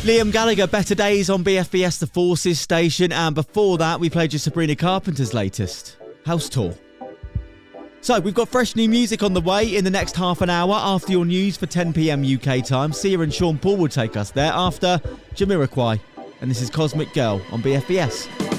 Liam Gallagher, Better Days on BFBS The Forces station, and before that we played you Sabrina Carpenter's latest, House Tour. So we've got fresh new music on the way in the next half an hour after your news for 10 PM UK time. Sia and Sean Paul will take us there after Jamiroquai, and this is Cosmic Girl on BFBS.